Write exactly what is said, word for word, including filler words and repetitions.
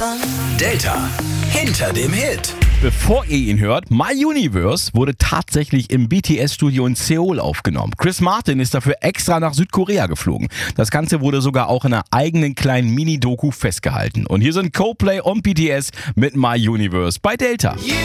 Delta hinter dem Hit. Bevor ihr ihn hört, My Universe wurde tatsächlich im B T S-Studio in Seoul aufgenommen. Chris Martin ist dafür extra nach Südkorea geflogen. Das Ganze wurde sogar auch in einer eigenen kleinen Mini-Doku festgehalten. Und hier sind Coldplay und B T S mit My Universe bei Delta.